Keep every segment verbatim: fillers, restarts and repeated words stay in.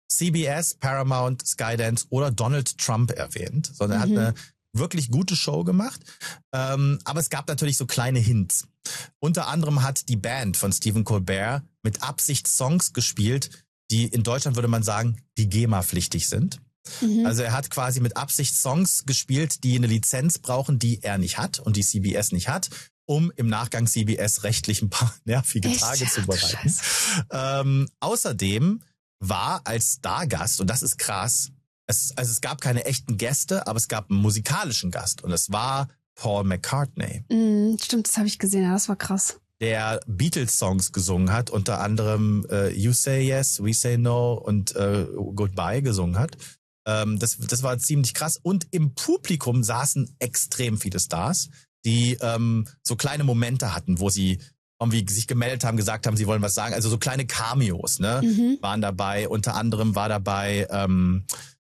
C B S, Paramount, Skydance oder Donald Trump erwähnt, sondern Mhm. er hat eine wirklich gute Show gemacht. Ähm, aber es gab natürlich so kleine Hints. Unter anderem hat die Band von Stephen Colbert mit Absicht Songs gespielt, die in Deutschland würde man sagen, die GEMA-pflichtig sind. Mhm. Also er hat quasi mit Absicht Songs gespielt, die eine Lizenz brauchen, die er nicht hat und die C B S nicht hat, um im Nachgang C B S rechtlich ein paar nervige Echt? Tage zu Ach, du bereiten. Ähm, außerdem war als Stargast, und das ist krass, es, also es gab keine echten Gäste, aber es gab einen musikalischen Gast und es war Paul McCartney, Mhm, stimmt, das habe ich gesehen. Ja, das war krass. der Beatles-Songs gesungen hat, unter anderem äh, You Say Yes, We Say No und äh, Goodbye gesungen hat. Ähm, das, das war ziemlich krass. Und im Publikum saßen extrem viele Stars, die ähm, so kleine Momente hatten, wo sie irgendwie sich gemeldet haben, gesagt haben, sie wollen was sagen. Also so kleine Cameos, ne, Mhm. waren dabei. Unter anderem war dabei, ähm,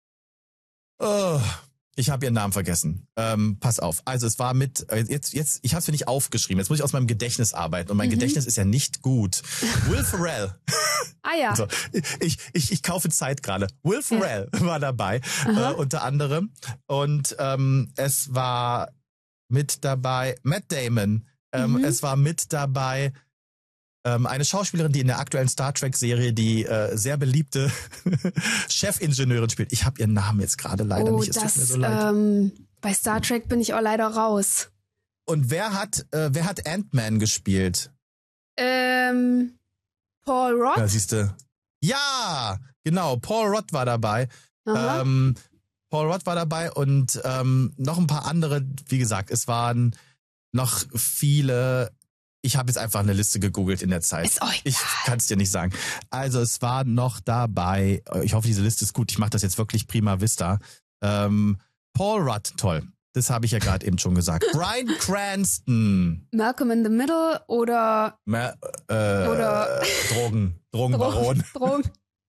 oh, ich habe ihren Namen vergessen. Ähm, pass auf. Also es war mit, äh, jetzt, jetzt, ich habe es mir nicht aufgeschrieben. Jetzt muss ich aus meinem Gedächtnis arbeiten. Und mein Mhm. Gedächtnis ist ja nicht gut. Will Ferrell. Ah ja. So, ich, ich, ich kaufe Zeit gerade. Will Ferrell ja. war dabei, äh, unter anderem. Und ähm, es war mit dabei Matt Damon. Ähm, Mhm. Es war mit dabei ähm, eine Schauspielerin, die in der aktuellen Star Trek-Serie die äh, sehr beliebte Chefingenieurin spielt. Ich habe ihren Namen jetzt gerade leider oh, nicht. Es das, tut mir so leid. ähm, bei Star Trek bin ich auch leider raus. Und wer hat, äh, wer hat Ant-Man gespielt? Ähm, Paul Rudd? Ja, siehste. Ja, genau. Paul Rudd war dabei. Aha. Ähm, Paul Rudd war dabei und ähm, noch ein paar andere. Wie gesagt, es waren noch viele. Ich habe jetzt einfach eine Liste gegoogelt in der Zeit. Ist euch Ich kann es dir nicht sagen. Also es war noch dabei. Ich hoffe, diese Liste ist gut. Ich mache das jetzt wirklich prima vista. Ähm, Paul Rudd, toll. Das habe ich ja gerade eben schon gesagt. Bryan Cranston. Malcolm in the Middle oder Ma äh, Oder- Drogen. Drogenbaron. Drogen.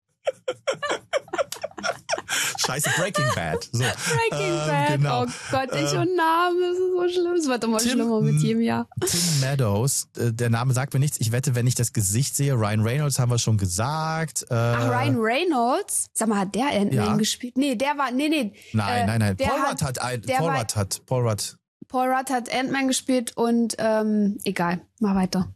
Scheiße, Breaking Bad. So. Breaking Ähm, Bad. genau. Oh Gott, ich Ähm, und Namen, das ist so schlimm. Es wird immer Tim- schlimmer mit jedem Jahr. Tim Meadows, äh, der Name sagt mir nichts. Ich wette, wenn ich das Gesicht sehe, Ryan Reynolds haben wir schon gesagt. Äh, Ach, Ryan Reynolds? Sag mal, hat der Ant-Man Ja. gespielt? Nee, der war, nee, nee. Nein, äh, nein, nein. der Paul hat- Rudd hat ein, der Paul war- Rudd hat, Paul Rudd. Paul Rudd hat Ant-Man gespielt und, ähm, egal. Mach weiter.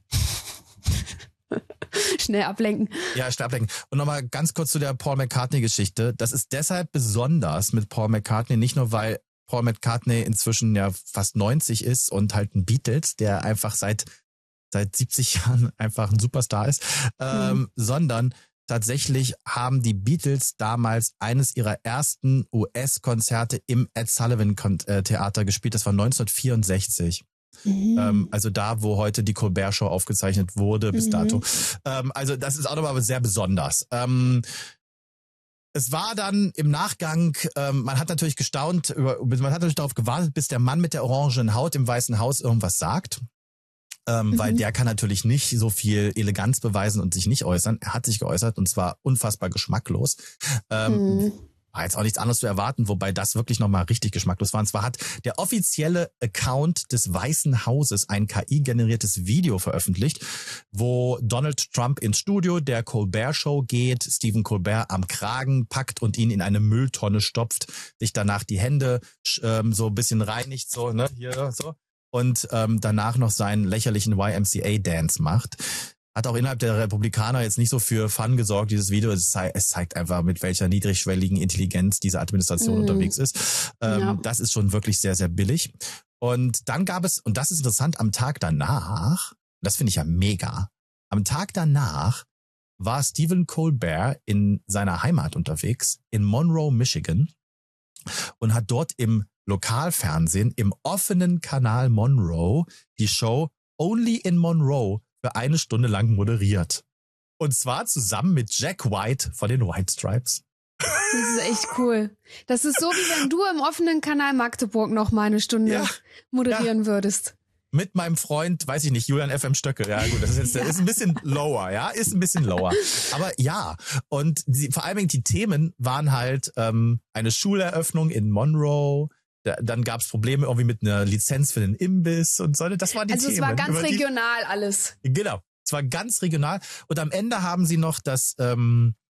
Schnell ablenken. Ja, schnell ablenken. Und nochmal ganz kurz zu der Paul McCartney-Geschichte. Das ist deshalb besonders mit Paul McCartney, nicht nur weil Paul McCartney inzwischen ja fast neunzig ist und halt ein Beatles, der einfach seit seit siebzig Jahren einfach ein Superstar ist, ähm, Mhm. sondern tatsächlich haben die Beatles damals eines ihrer ersten U S-Konzerte im Ed Sullivan Kon- äh, Theater gespielt. Das war neunzehnhundertvierundsechzig. Mhm. Ähm, also da, wo heute die Colbert Show aufgezeichnet wurde bis Mhm. dato. Ähm, also das ist auch nochmal sehr besonders. Ähm, es war dann im Nachgang, ähm, man hat natürlich gestaunt, über, man hat natürlich darauf gewartet, bis der Mann mit der orangenen Haut im Weißen Haus irgendwas sagt. Ähm, Mhm. Weil der kann natürlich nicht so viel Eleganz beweisen und sich nicht äußern. Er hat sich geäußert und zwar unfassbar geschmacklos. Ähm, Mhm. War jetzt auch nichts anderes zu erwarten, wobei das wirklich nochmal richtig geschmacklos war. Und zwar hat der offizielle Account des Weißen Hauses ein K I-generiertes Video veröffentlicht, wo Donald Trump ins Studio der Colbert Show geht, Stephen Colbert am Kragen packt und ihn in eine Mülltonne stopft, sich danach die Hände ähm, so ein bisschen reinigt, so, ne, hier, so. Und ähm, danach noch seinen lächerlichen Y M C A-Dance macht. Hat auch innerhalb der Republikaner jetzt nicht so für Fun gesorgt, dieses Video. Es, zei- es zeigt einfach, mit welcher niedrigschwelligen Intelligenz diese Administration Mhm. unterwegs ist. Ähm, Ja. Das ist schon wirklich sehr, sehr billig. Und dann gab es, und das ist interessant, am Tag danach, das finde ich ja mega, am Tag danach war Stephen Colbert in seiner Heimat unterwegs, in Monroe, Michigan, und hat dort im Lokalfernsehen, im offenen Kanal Monroe, die Show Only in Monroe für eine Stunde lang moderiert. Und zwar zusammen mit Jack White von den White Stripes. Das ist echt cool. Das ist so, wie wenn du im offenen Kanal Magdeburg noch mal eine Stunde Ja. moderieren würdest. Mit meinem Freund, weiß ich nicht, Julian F M Stöckel. Ja gut, das ist jetzt der ist ein bisschen lower, ja, ist ein bisschen lower. Aber ja, und die, vor allem die Themen waren halt ähm, eine Schuleröffnung in Monroe. Da, dann gab es Probleme irgendwie mit einer Lizenz für den Imbiss und so. Das waren die Also Themen. es war ganz über die- regional alles. Genau, es war ganz regional. Und am Ende haben sie noch das ähm,